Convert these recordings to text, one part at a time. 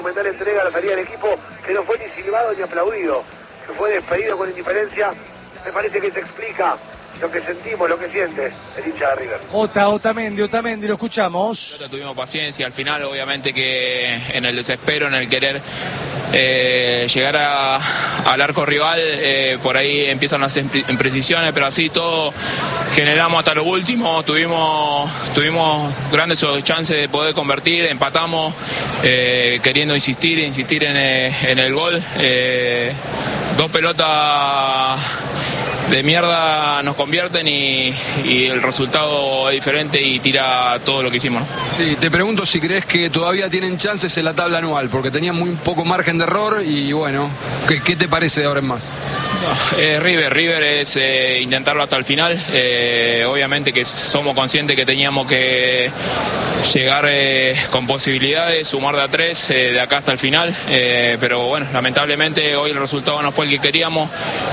Fundamental entrega a la salida del equipo, que no fue ni silbado ni aplaudido, que fue despedido con indiferencia. Me parece que se explica lo que sentimos, lo que siente el hincha de River. Otamendi, lo escuchamos. Tuvimos paciencia, al final obviamente que en el desespero, en el querer llegar al arco rival, por ahí empiezan las imprecisiones, pero así todo generamos hasta lo último, tuvimos grandes chances de poder convertir, empatamos, queriendo insistir en el gol, dos pelotas de mierda nos convierten y el resultado es diferente y tira todo lo que hicimos, ¿no? Sí, te pregunto si crees que todavía tienen chances en la tabla anual, porque tenían muy poco margen de error y bueno, ¿qué te parece de ahora en más? No, River es intentarlo hasta el final, obviamente que somos conscientes que teníamos que llegar con posibilidades, sumar de a 3 de acá hasta el final, pero bueno, lamentablemente hoy el resultado no fue el que queríamos.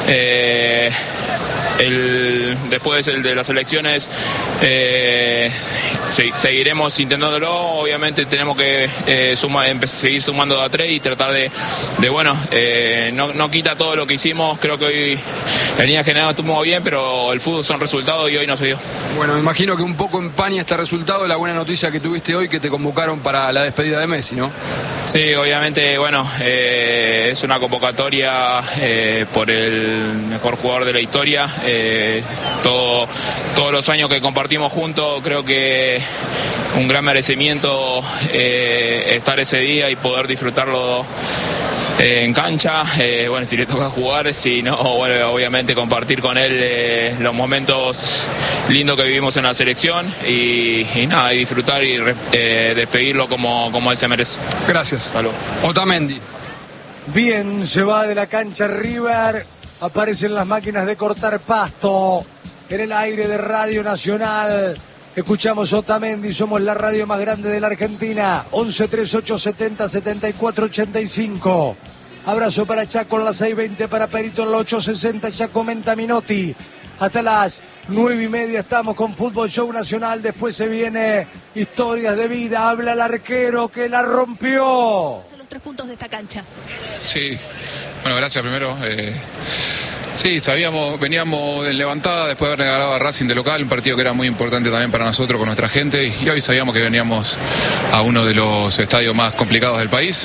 Después de las elecciones seguiremos intentándolo, obviamente tenemos que seguir sumando de a 3 y tratar de no quita todo lo que hicimos, creo que hoy la línea general estuvo bien, pero el fútbol son resultados y hoy no se dio. Bueno, me imagino que un poco empaña este resultado la buena noticia que tuviste hoy, que te convocaron para la despedida de Messi, ¿no? Sí, obviamente, es una convocatoria por el mejor jugador de la historia. Todos los años que compartimos juntos, creo que un gran merecimiento estar ese día y poder disfrutarlo en cancha, si le toca jugar, si no, obviamente compartir con él los momentos lindos que vivimos en la selección y disfrutar y despedirlo como él se merece. Gracias. Otamendi. Bien, se va de la cancha River, aparecen las máquinas de cortar pasto en el aire de Radio Nacional. Escuchamos Otamendi, somos la radio más grande de la Argentina. 1138707485. Abrazo para Chaco en la 620, para Perito en la 860. Ya comenta Minotti. Hasta las 9:30 estamos con Fútbol Show Nacional. Después se viene Historias de Vida. Habla el arquero que la rompió. Son los 3 puntos de esta cancha. Sí, bueno, gracias primero. Sí, veníamos en levantada después de haber regalado a Racing de local, un partido que era muy importante también para nosotros con nuestra gente, y hoy sabíamos que veníamos a uno de los estadios más complicados del país.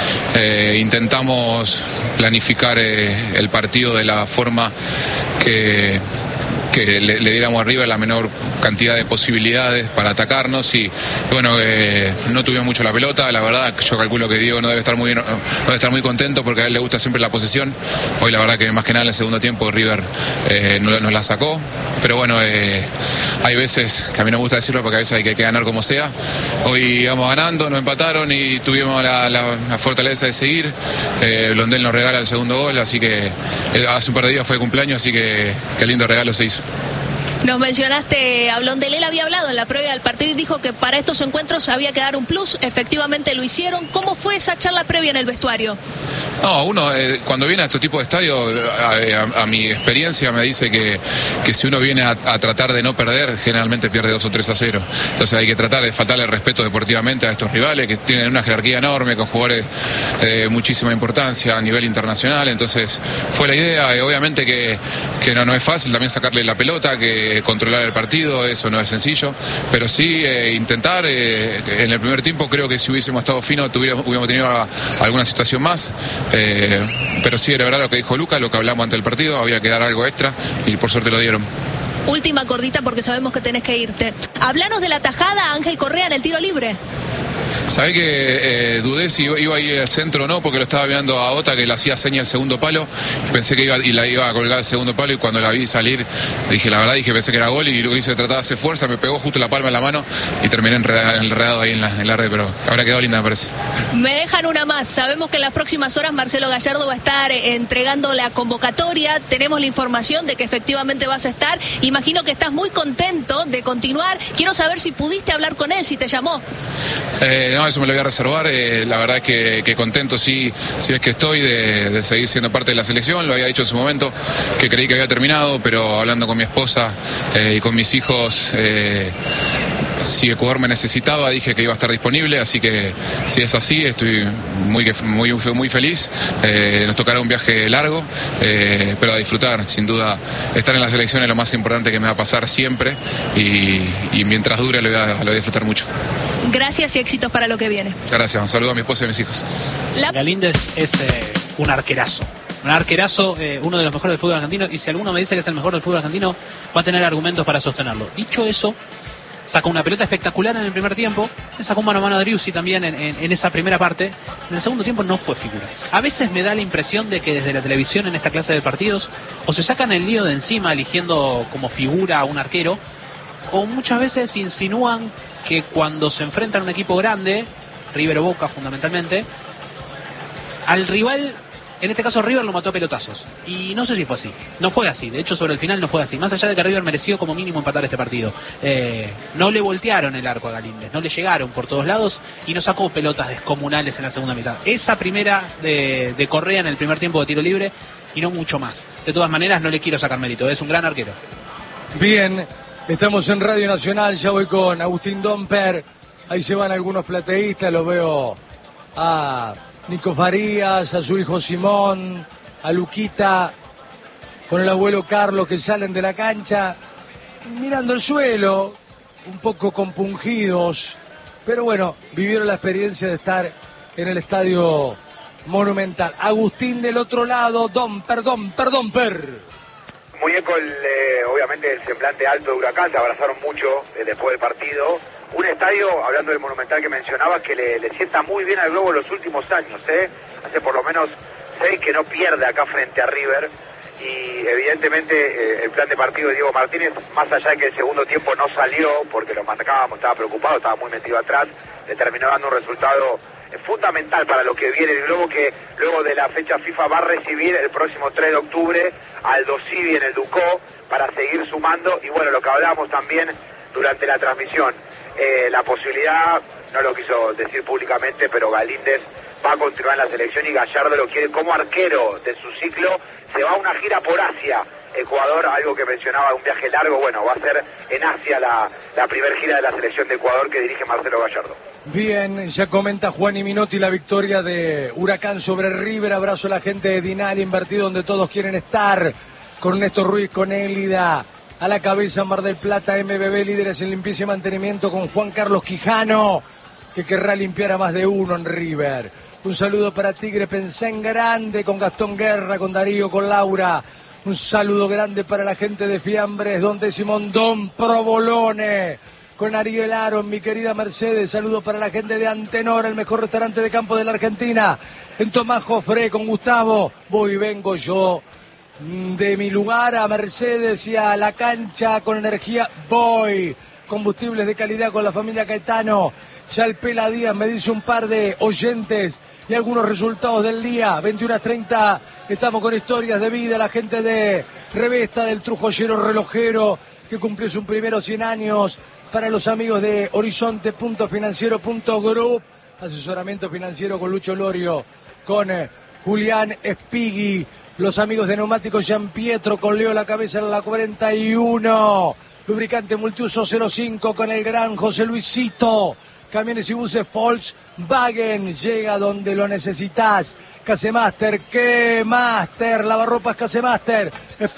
Intentamos planificar el partido de la forma que le diéramos arriba la menor cantidad de posibilidades para atacarnos y bueno, no tuvimos mucho la pelota, la verdad yo calculo que Diego no debe estar muy contento porque a él le gusta siempre la posesión. Hoy la verdad que más que nada en el segundo tiempo River nos la sacó, pero bueno, hay veces que a mí no me gusta decirlo porque a veces hay que ganar como sea. Hoy íbamos ganando, nos empataron y tuvimos la fortaleza de seguir. Blondel nos regala el segundo gol, así que hace un par de días fue de cumpleaños, así que qué lindo regalo se hizo. Nos mencionaste a Blondel, él había hablado en la previa del partido y dijo que para estos encuentros había que dar un plus, efectivamente lo hicieron. ¿Cómo fue esa charla previa en el vestuario? No, uno cuando viene a este tipo de estadios, a mi experiencia me dice que si uno viene a tratar de no perder, generalmente pierde 2 o 3-0. Entonces hay que tratar de faltarle el respeto deportivamente a estos rivales que tienen una jerarquía enorme, con jugadores de muchísima importancia a nivel internacional. Entonces fue la idea, obviamente que no es fácil también sacarle la pelota, que controlar el partido, eso no es sencillo, pero sí intentar, en el primer tiempo creo que si hubiésemos estado finos hubiéramos tenido alguna situación más, pero sí era verdad lo que dijo Lucas, lo que hablamos ante el partido, había que dar algo extra y por suerte lo dieron. Última cortita porque sabemos que tenés que irte. Hablanos de la tajada Ángel Correa en el tiro libre. Sabés que dudé si iba a ir al centro o no, porque lo estaba mirando a Ota que le hacía seña el segundo palo, y pensé que la iba a colgar el segundo palo, y cuando la vi salir pensé que era gol, y lo que hice tratar de hacer fuerza, me pegó justo la palma en la mano y terminé enredado ahí en la red, pero habrá quedado linda, me parece. Me dejan una más. Sabemos que en las próximas horas Marcelo Gallardo va a estar entregando la convocatoria, tenemos la información de que efectivamente vas a estar, imagino que estás muy contento de continuar. Quiero saber si pudiste hablar con él, si te llamó. No, eso me lo voy a reservar. La verdad es que contento, sí es que estoy de seguir siendo parte de la selección. Lo había dicho en su momento, que creí que había terminado, pero hablando con mi esposa y con mis hijos, si Ecuador me necesitaba, dije que iba a estar disponible, así que si es así, estoy muy feliz. Nos tocará un viaje largo, pero a disfrutar, sin duda. Estar en la selección es lo más importante que me va a pasar siempre y mientras dure lo voy a disfrutar mucho. Gracias y éxitos para lo que viene. Muchas gracias, un saludo a mi esposa y a mis hijos. Galíndez es un arquerazo. Un arquerazo, uno de los mejores del fútbol argentino, y si alguno me dice que es el mejor del fútbol argentino, va a tener argumentos para sostenerlo. Dicho eso, sacó una pelota espectacular en el primer tiempo, le sacó un mano a mano a Driussi también en esa primera parte. En el segundo tiempo no fue figura. A veces me da la impresión de que desde la televisión en esta clase de partidos o se sacan el lío de encima eligiendo como figura a un arquero, o muchas veces insinúan que cuando se enfrentan a un equipo grande, River o Boca fundamentalmente, al rival, en este caso River lo mató a pelotazos. Y no sé si fue así. No fue así. De hecho, sobre el final no fue así. Más allá de que River mereció como mínimo empatar este partido. No le voltearon el arco a Galíndez. No le llegaron por todos lados y no sacó pelotas descomunales en la segunda mitad. Esa primera de Correa en el primer tiempo de tiro libre y no mucho más. De todas maneras, no le quiero sacar mérito. Es un gran arquero. Bien, estamos en Radio Nacional. Ya voy con Agustín Domper. Ahí se van algunos plateístas. Los veo a Nico Farías, a su hijo Simón, a Luquita, con el abuelo Carlos, que salen de la cancha mirando el suelo, un poco compungidos, pero bueno, vivieron la experiencia de estar en el Estadio Monumental. Agustín del otro lado, Domper. Muy bien con obviamente el semblante alto de Huracán, se abrazaron mucho después del partido. Un estadio, hablando del Monumental que mencionabas, que le sienta muy bien al Globo los últimos años, hace por lo menos 6 que no pierde acá frente a River, y evidentemente el plan de partido de Diego Martínez, más allá de que el segundo tiempo no salió, porque lo marcábamos, estaba preocupado, estaba muy metido atrás, le terminó dando un resultado fundamental para lo que viene el Globo, que luego de la fecha FIFA va a recibir el próximo 3 de octubre al Dosivi en el Ducó para seguir sumando. Y bueno, lo que hablábamos también durante la transmisión, la posibilidad, no lo quiso decir públicamente, pero Galíndez va a continuar en la selección y Gallardo lo quiere como arquero de su ciclo. Se va a una gira por Asia, Ecuador, algo que mencionaba, un viaje largo. Bueno, va a ser en Asia la primera gira de la selección de Ecuador que dirige Marcelo Gallardo. Bien, ya comenta Juan y Minotti la victoria de Huracán sobre River. Abrazo a la gente de Dinali, invertido donde todos quieren estar, con Néstor Ruiz, con Élida a la cabeza, Mar del Plata, MBB, líderes en limpieza y mantenimiento, con Juan Carlos Quijano, que querrá limpiar a más de uno en River. Un saludo para Tigre, pensé en grande, con Gastón Guerra, con Darío, con Laura. Un saludo grande para la gente de Fiambres, donde Simón Don Provolone, con Ariel Aron, mi querida Mercedes. Saludo para la gente de Antenor, el mejor restaurante de campo de la Argentina. En Tomás Jofré, con Gustavo, voy y vengo yo de mi lugar a Mercedes y a la cancha con energía voy. Combustibles de calidad con la familia Caetano. Ya el Pela Díaz me dice un par de oyentes y algunos resultados del día. 21:30, estamos con historias de vida. La gente de Revesta, del Trujollero Relojero, que cumplió sus primeros 100 años. Para los amigos de Horizonte.financiero.group, asesoramiento financiero con Lucho Lorio, con Julián Espigui. Los amigos de Neumáticos Gian Pietro, con Leo La Cabeza en la 41. Lubricante multiuso 05 con el gran José Luisito. Camiones y buses Volkswagen, llega donde lo necesitas. Casemaster, ¿qué Master? Lavarropas Casemaster,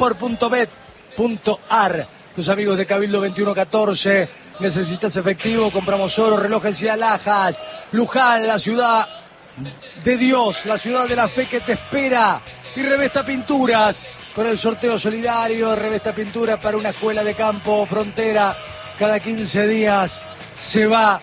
sport.bet.ar. Los amigos de Cabildo 2114, necesitas efectivo, compramos oro, relojes y alhajas. Luján, la ciudad de Dios, la ciudad de la fe que te espera. Y Revesta Pinturas, con el sorteo solidario, Revesta Pinturas para una escuela de campo frontera. Cada 15 días se va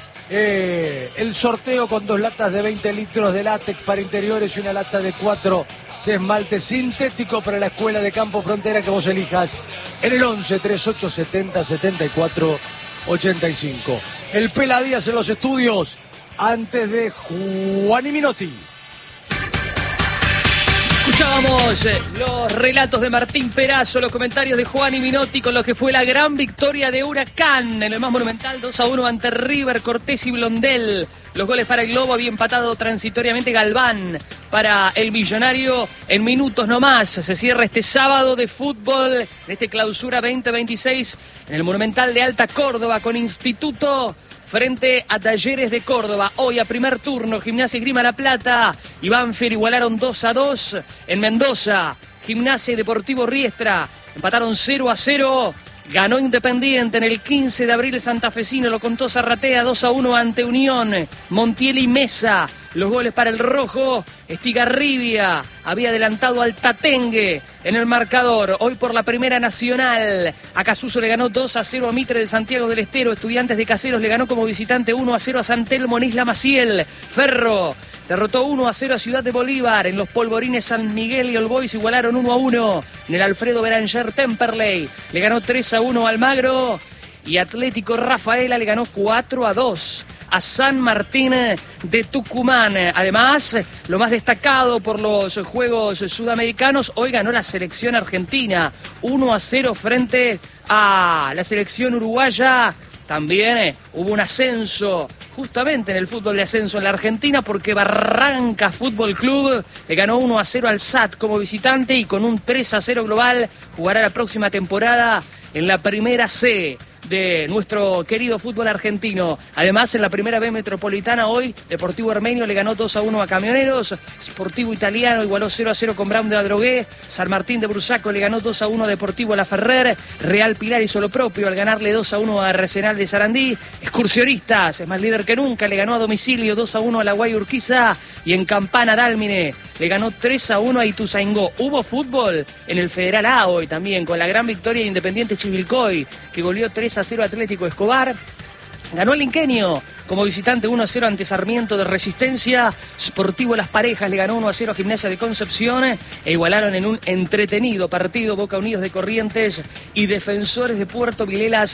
el sorteo con 2 latas de 20 litros de látex para interiores y una lata de 4 de esmalte sintético para la escuela de campo frontera que vos elijas en el 11 38 70 74 85. El Pela Díaz en los estudios, antes de Juan y Minotti. Escuchábamos los relatos de Martín Perazo, los comentarios de Juani Minotti con lo que fue la gran victoria de Huracán en el más monumental 2-1 ante River, Cortés y Blondel. Los goles para el Globo, había empatado transitoriamente Galván para el Millonario en minutos nomás. Se cierra este sábado de fútbol, en este clausura 2026 en el Monumental de Alta Córdoba con Instituto frente a Talleres de Córdoba. Hoy a primer turno, Gimnasia y Grima La Plata y Banfield igualaron 2-2 en Mendoza. Gimnasia y Deportivo Riestra empataron 0-0. Ganó Independiente en el 15 de abril santafesino, lo contó Zarratea, 2-1 ante Unión. Montiel y Mesa, los goles para el rojo. Estigarribia había adelantado al Tatengue en el marcador. Hoy por la Primera Nacional, Acasuso le ganó 2-0 a Mitre de Santiago del Estero. Estudiantes de Caseros le ganó como visitante 1-0 a San Telmo en Isla Maciel. Ferro derrotó 1-0 a Ciudad de Bolívar. En los Polvorines San Miguel y All Boys igualaron 1-1. En el Alfredo Beranger Temperley le ganó 3-1 a Almagro. Y Atlético Rafaela le ganó 4-2 a San Martín de Tucumán. Además, lo más destacado por los Juegos Sudamericanos, hoy ganó la selección argentina 1-0 frente a la selección uruguaya. También hubo un ascenso justamente en el fútbol de ascenso en la Argentina, porque Barranca Fútbol Club le ganó 1-0 al SAT como visitante y con un 3-0 global jugará la próxima temporada en la Primera C de nuestro querido fútbol argentino. Además, en la Primera B metropolitana hoy, Deportivo Armenio le ganó 2-1 a Camioneros, Sportivo Italiano igualó 0-0 con Brown de Adrogué, San Martín de Bursaco le ganó 2-1 a Deportivo La Ferrer, Real Pilar hizo lo propio al ganarle 2-1 a Arsenal de Sarandí, Excursionistas, es más líder que nunca, le ganó a domicilio 2-1 a La Guay Urquiza, y en Campana Dálmine le ganó 3-1 a Ituzaingó. Hubo fútbol en el Federal A hoy también, con la gran victoria de Independiente Chivilcoy, que goleó 3-0 Atlético Escobar. Ganó el Inquenio como visitante 1-0 ante Sarmiento de Resistencia. Sportivo Las Parejas le ganó 1-0 a Gimnasia de Concepción e igualaron en un entretenido partido Boca Unidos de Corrientes y Defensores de Puerto Vilelas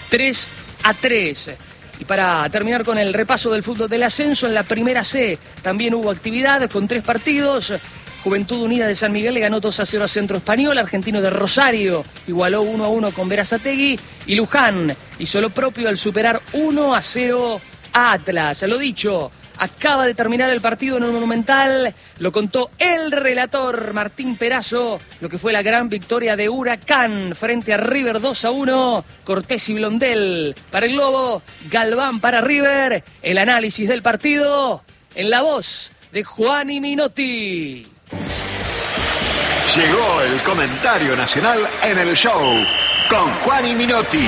3-3. Y para terminar con el repaso del fútbol del ascenso, en la Primera C también hubo actividad con 3 partidos. Juventud Unida de San Miguel le ganó 2-0 a Centro Español. Argentino de Rosario igualó 1-1 con Berazategui. Y Luján hizo lo propio al superar 1-0 a Atlas. Lo dicho, acaba de terminar el partido en el Monumental. Lo contó el relator Martín Perazo, lo que fue la gran victoria de Huracán frente a River 2-1. Cortés y Blondel para el Globo, Galván para River. El análisis del partido en la voz de Juani Minotti. Llegó el comentario nacional en el show con Juani Minotti.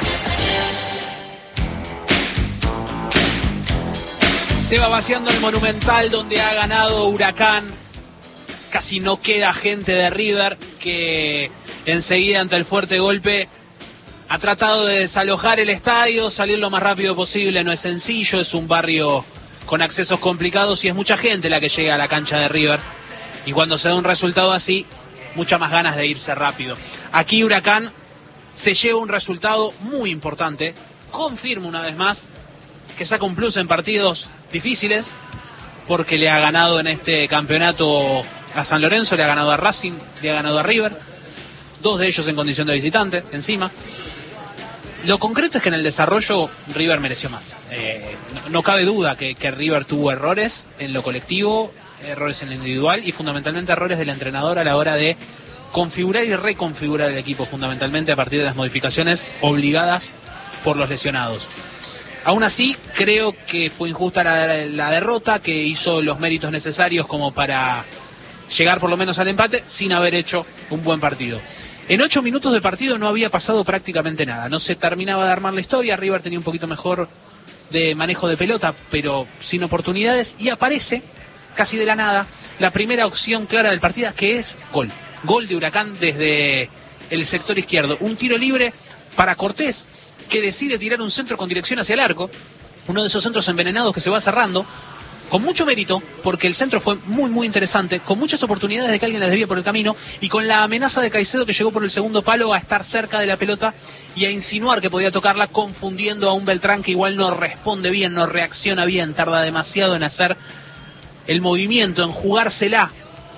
Se va vaciando el Monumental donde ha ganado Huracán. Casi no queda gente de River, que enseguida ante el fuerte golpe ha tratado de desalojar el estadio, salir lo más rápido posible. No es sencillo, es un barrio con accesos complicados y es mucha gente la que llega a la cancha de River. Y cuando se da un resultado así, muchas más ganas de irse rápido. Aquí Huracán se lleva un resultado muy importante. Confirma una vez más que saca un plus en partidos difíciles, porque le ha ganado en este campeonato a San Lorenzo, le ha ganado a Racing, le ha ganado a River. 2 de ellos en condición de visitante, encima. Lo concreto es que en el desarrollo River mereció más. No cabe duda que River tuvo errores en lo colectivo, errores en lo individual y fundamentalmente errores del entrenador a la hora de configurar y reconfigurar el equipo, fundamentalmente a partir de las modificaciones obligadas por los lesionados. Aún así, creo que fue injusta la derrota, que hizo los méritos necesarios como para llegar por lo menos al empate sin haber hecho un buen partido. En 8 minutos de partido no había pasado prácticamente nada, no se terminaba de armar la historia. River tenía un poquito mejor de manejo de pelota, pero sin oportunidades, y aparece casi de la nada la primera opción clara del partido, que es gol de Huracán desde el sector izquierdo, un tiro libre para Cortés, que decide tirar un centro con dirección hacia el arco, uno de esos centros envenenados que se va cerrando, con mucho mérito, porque el centro fue muy interesante, con muchas oportunidades de que alguien la desvíe por el camino, y con la amenaza de Caicedo, que llegó por el segundo palo a estar cerca de la pelota y a insinuar que podía tocarla, confundiendo a un Beltrán que igual no responde bien, no reacciona bien, tarda demasiado en hacer el movimiento, en jugársela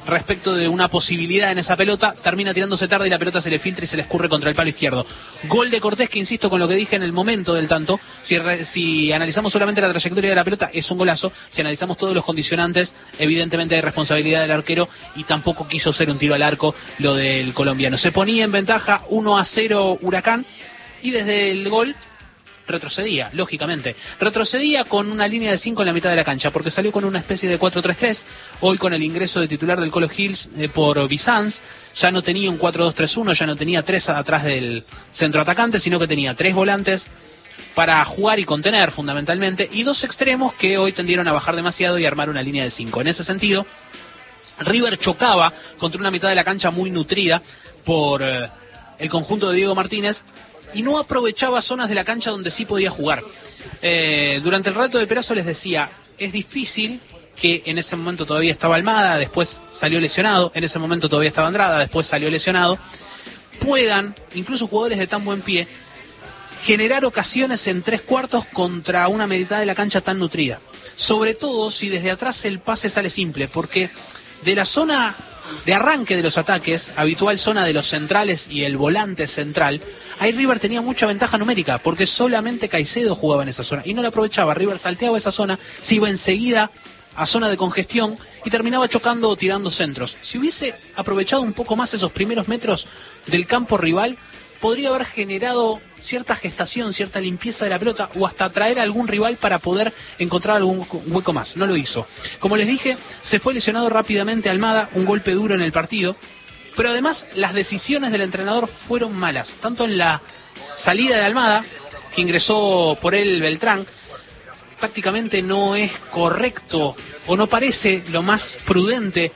respecto de una posibilidad en esa pelota, termina tirándose tarde y la pelota se le filtra y se le escurre contra el palo izquierdo. Gol de Cortés, que insisto con lo que dije en el momento del tanto, si analizamos solamente la trayectoria de la pelota, es un golazo. Si analizamos todos los condicionantes, evidentemente hay responsabilidad del arquero y tampoco quiso ser un tiro al arco lo del colombiano. Se ponía en ventaja 1-0 Huracán y desde el gol retrocedía, lógicamente. Retrocedía con una línea de 5 en la mitad de la cancha, porque salió con una especie de 4-3-3. Hoy con el ingreso de titular del Colo Hills por Bizanz, ya no tenía un 4-2-3-1, ya no tenía 3 atrás del centro atacante, sino que tenía 3 volantes para jugar y contener fundamentalmente, y 2 extremos que hoy tendieron a bajar demasiado y armar una línea de 5. En ese sentido, River chocaba contra una mitad de la cancha muy nutrida por el conjunto de Diego Martínez, y no aprovechaba zonas de la cancha donde sí podía jugar. Durante el relato de Perazo les decía, es difícil que en ese momento todavía estaba Almada, después salió lesionado, en ese momento todavía estaba Andrada, después salió lesionado, puedan, incluso jugadores de tan buen pie, generar ocasiones en 3/4 contra una mitad de la cancha tan nutrida. Sobre todo si desde atrás el pase sale simple, porque de la zona de arranque de los ataques, habitual zona de los centrales y el volante central, ahí River tenía mucha ventaja numérica, porque solamente Caicedo jugaba en esa zona y no la aprovechaba. River salteaba esa zona, se iba enseguida a zona de congestión y terminaba chocando o tirando centros. Si hubiese aprovechado un poco más esos primeros metros del campo rival, podría haber generado cierta gestación, cierta limpieza de la pelota, o hasta atraer a algún rival para poder encontrar algún hueco más. No lo hizo. Como les dije, se fue lesionado rápidamente Almada, un golpe duro en el partido, pero además las decisiones del entrenador fueron malas, tanto en la salida de Almada, que ingresó por él Beltrán. Prácticamente no es correcto, o no parece lo más prudente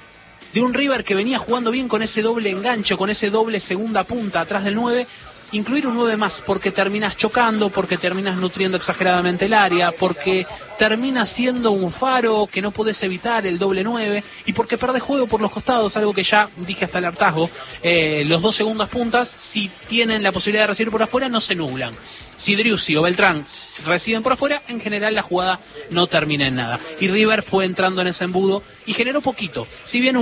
de un River que venía jugando bien con ese doble enganche, con ese doble segunda punta atrás del 9, incluir un 9 más, porque terminas chocando, porque terminas nutriendo exageradamente el área, porque termina siendo un faro que no podés evitar, el doble 9, y porque perdés juego por los costados, algo que ya dije hasta el hartazgo. Los 2 segundas puntas, si tienen la posibilidad de recibir por afuera, no se nublan. Si Driussi o Beltrán reciben por afuera, en general la jugada no termina en nada. Y River fue entrando en ese embudo y generó poquito. Si bien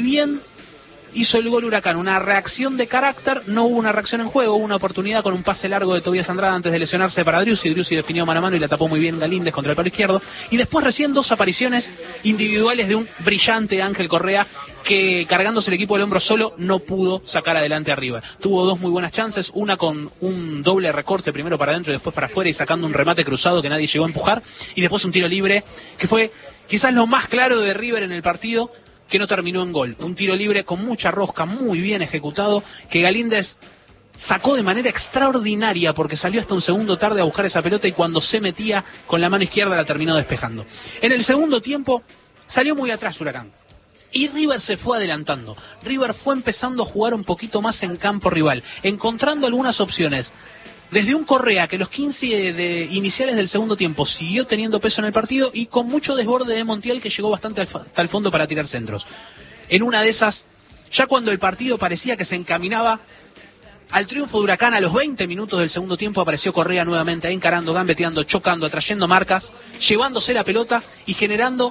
hizo el gol Huracán, una reacción de carácter, no hubo una reacción en juego, hubo una oportunidad con un pase largo de Tobías Andrada antes de lesionarse para Driussi. Driussi definió mano a mano y la tapó muy bien Galíndez contra el palo izquierdo. Y después recién 2 apariciones individuales de un brillante Ángel Correa, que cargándose el equipo del hombro solo no pudo sacar adelante a River. Tuvo 2 muy buenas chances, una con un doble recorte, primero para adentro y después para afuera, y sacando un remate cruzado que nadie llegó a empujar, y después un tiro libre que fue quizás lo más claro de River en el partido, que no terminó en gol. Un tiro libre con mucha rosca, muy bien ejecutado, que Galíndez sacó de manera extraordinaria, porque salió hasta un segundo tarde a buscar esa pelota, y cuando se metía con la mano izquierda la terminó despejando. En el segundo tiempo salió muy atrás Huracán, y River se fue adelantando. River fue empezando a jugar un poquito más en campo rival, encontrando algunas opciones. Desde un Correa que los 15 iniciales del segundo tiempo siguió teniendo peso en el partido, y con mucho desborde de Montiel, que llegó bastante hasta el fondo para tirar centros. En una de esas, ya cuando el partido parecía que se encaminaba al triunfo de Huracán, a los 20 minutos del segundo tiempo, apareció Correa nuevamente encarando, gambeteando, chocando, atrayendo marcas, llevándose la pelota y generando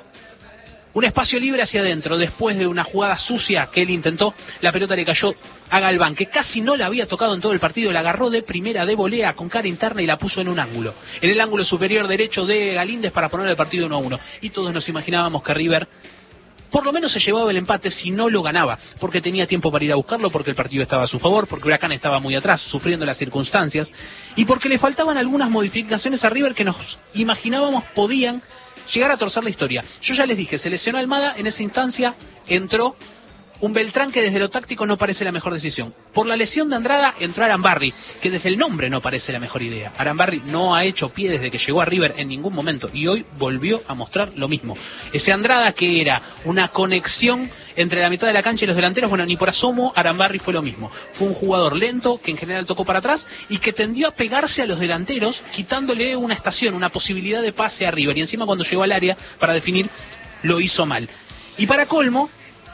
un espacio libre hacia adentro. Después de una jugada sucia que él intentó, la pelota le cayó a Galván, que casi no la había tocado en todo el partido. La agarró de primera de volea con cara interna y la puso en un ángulo, en el ángulo superior derecho de Galíndez, para poner el partido 1-1. Y todos nos imaginábamos que River por lo menos se llevaba el empate si no lo ganaba, porque tenía tiempo para ir a buscarlo, porque el partido estaba a su favor, porque Huracán estaba muy atrás, sufriendo las circunstancias, y porque le faltaban algunas modificaciones a River que nos imaginábamos podían llegar a torcer la historia. Yo ya les dije, se lesionó Almada, en esa instancia entró un Beltrán que desde lo táctico no parece la mejor decisión. Por la lesión de Andrada entró Arambarri, que desde el nombre no parece la mejor idea. Arambarri no ha hecho pie desde que llegó a River en ningún momento, y hoy volvió a mostrar lo mismo. Ese Andrada que era una conexión entre la mitad de la cancha y los delanteros, bueno, ni por asomo Arambarri fue lo mismo. Fue un jugador lento, que en general tocó para atrás, y que tendió a pegarse a los delanteros, quitándole una estación, una posibilidad de pase a River. Y encima cuando llegó al área para definir, lo hizo mal. Y para colmo,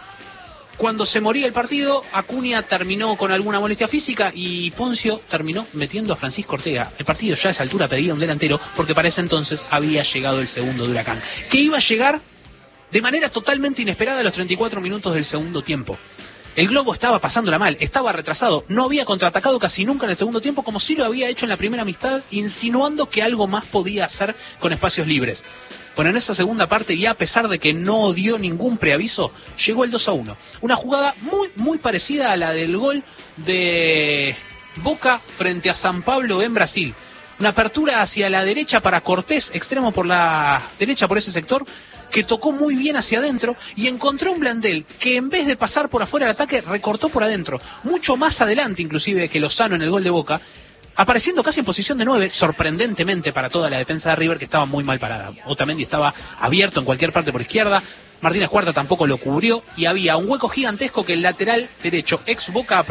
cuando se moría el partido, Acuña terminó con alguna molestia física y Poncio terminó metiendo a Francisco Ortega. El partido ya a esa altura pedía un delantero, porque para ese entonces había llegado el segundo de Huracán. ¿Qué iba a llegar? de manera totalmente inesperada a los 34 minutos del segundo tiempo. El Globo estaba pasándola mal, estaba retrasado, no había contraatacado casi nunca en el segundo tiempo, como si lo había hecho en la primera mitad, insinuando que algo más podía hacer con espacios libres. Bueno, en esa segunda parte, y a pesar de que no dio ningún preaviso, llegó el 2-1. Una jugada muy parecida a la del gol de Boca frente a San Pablo en Brasil. Una apertura hacia la derecha para Cortés, extremo por la derecha por ese sector, que tocó muy bien hacia adentro y encontró un Blondel que en vez de pasar por afuera del ataque, recortó por adentro, mucho más adelante inclusive que Lozano en el gol de Boca, apareciendo casi en posición de 9, sorprendentemente para toda la defensa de River, que estaba muy mal parada. Otamendi estaba abierto en cualquier parte por izquierda, Martínez Cuarta tampoco lo cubrió, y había un hueco gigantesco que el lateral derecho, ex Boca...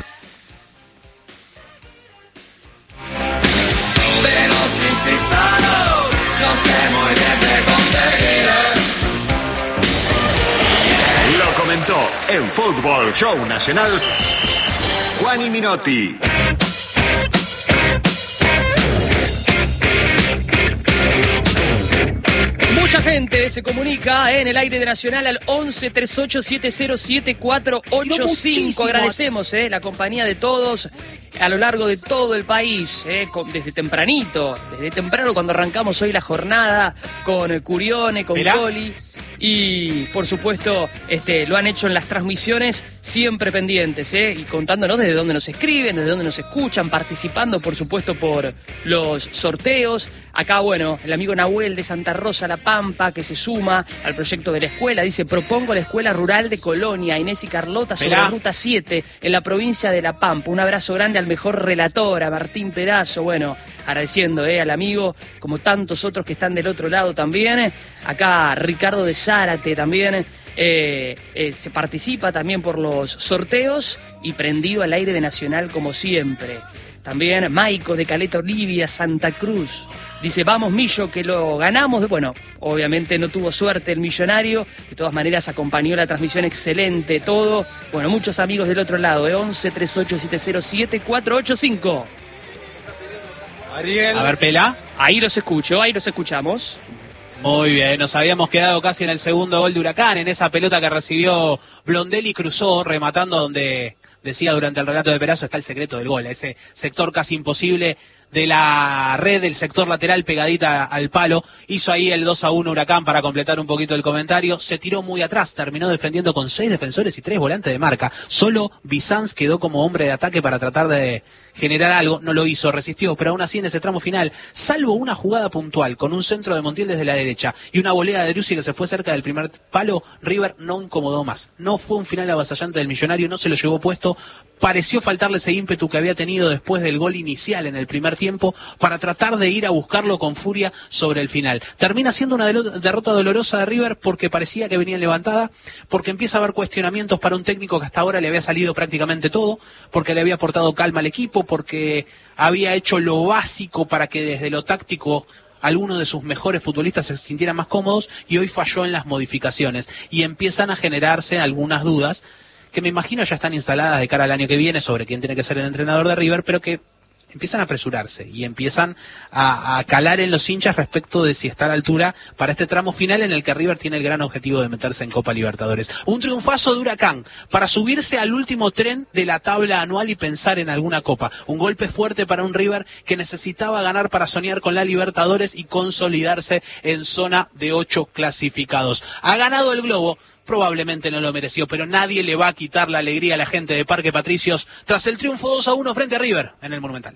Lo comentó en Fútbol Show Nacional Juani Minotti. Mucha gente se comunica en el aire de Nacional al 11 38 70 485. Agradecemos la compañía de todos a lo largo de todo el país, desde temprano cuando arrancamos hoy la jornada con Curione, con Coli. Y por supuesto lo han hecho en las transmisiones siempre pendientes, y contándonos desde dónde nos escriben, desde dónde nos escuchan, participando por supuesto por los sorteos. Acá, bueno, el amigo Nahuel de Santa Rosa, La Pampa, que se suma al proyecto de la escuela, dice: propongo la escuela rural de Colonia, Inés y Carlota, sobre la Ruta 7, en la provincia de La Pampa. Un abrazo grande al mejor relator, a Martín Perazo. Bueno, agradeciendo al amigo, como tantos otros que están del otro lado también. Acá Ricardo de Zárate también se participa también por los sorteos y prendido al aire de Nacional como siempre. También Maico de Caleta Olivia, Santa Cruz, dice: vamos Millo, que lo ganamos. Bueno, obviamente no tuvo suerte el millonario, de todas maneras acompañó la transmisión, excelente todo. Bueno, muchos amigos del otro lado, 11 38 70 485. Ariel. A ver, Pela. Ahí los escuchamos. Muy bien, nos habíamos quedado casi en el segundo gol de Huracán, en esa pelota que recibió Blondel y cruzó, rematando donde decía durante el relato de Perazo está el secreto del gol, ese sector casi imposible de la red, el sector lateral pegadita al palo. Hizo ahí el 2-1 Huracán para completar un poquito el comentario. Se tiró muy atrás, terminó defendiendo con 6 defensores y 3 volantes de marca. Solo Bizanz quedó como hombre de ataque para tratar de generar algo, no lo hizo, resistió, pero aún así en ese tramo final, salvo una jugada puntual con un centro de Montiel desde la derecha y una volea de Driussi que se fue cerca del primer palo, River no incomodó más. No fue un final avasallante del millonario, no se lo llevó puesto. Pareció faltarle ese ímpetu que había tenido después del gol inicial en el primer tiempo para tratar de ir a buscarlo con furia sobre el final. Termina siendo una derrota dolorosa de River porque parecía que venía levantada, porque empieza a haber cuestionamientos para un técnico que hasta ahora le había salido prácticamente todo, porque le había aportado calma al equipo, porque había hecho lo básico para que desde lo táctico algunos de sus mejores futbolistas se sintieran más cómodos, y hoy falló en las modificaciones y empiezan a generarse algunas dudas que me imagino ya están instaladas de cara al año que viene sobre quién tiene que ser el entrenador de River, pero que empiezan a apresurarse y empiezan a calar en los hinchas respecto de si está a la altura para este tramo final en el que River tiene el gran objetivo de meterse en Copa Libertadores. Un triunfazo de Huracán para subirse al último tren de la tabla anual y pensar en alguna Copa. Un golpe fuerte para un River que necesitaba ganar para soñar con la Libertadores y consolidarse en zona de 8 clasificados. Ha ganado el Globo. Probablemente no lo mereció, pero nadie le va a quitar la alegría a la gente de Parque Patricios tras el triunfo 2-1 frente a River en el Monumental.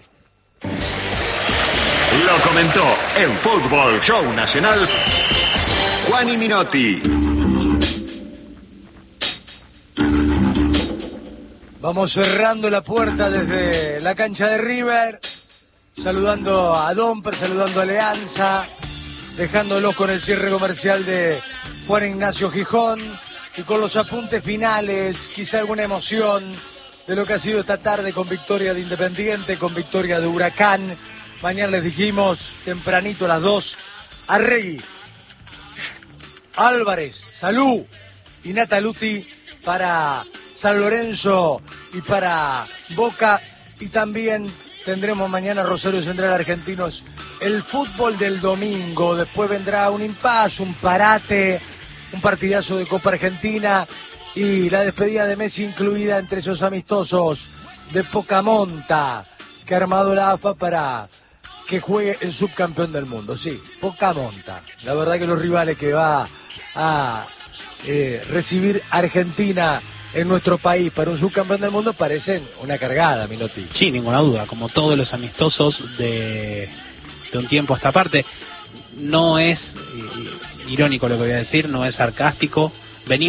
Lo comentó en Fútbol Show Nacional Juani Minotti. Vamos cerrando la puerta desde la cancha de River, saludando a Domper, saludando a Alianza, dejándolos con el cierre comercial de Juan Ignacio Gijón y con los apuntes finales, quizá alguna emoción de lo que ha sido esta tarde con victoria de Independiente, con victoria de Huracán. Mañana les dijimos tempranito a las 2, Arregui, Álvarez, Salú y Nataluti para San Lorenzo y para Boca, y también tendremos mañana Rosario Central Argentinos. El fútbol del domingo, después vendrá un impasse, un parate un partidazo de Copa Argentina y la despedida de Messi incluida entre esos amistosos de poca monta que ha armado la AFA para que juegue el subcampeón del mundo. Sí, poca monta. La verdad que los rivales que va a recibir Argentina en nuestro país para un subcampeón del mundo parecen una cargada, Minotti. Sí, ninguna duda, como todos los amistosos de un tiempo a esta parte. No es irónico lo que voy a decir, no es sarcástico.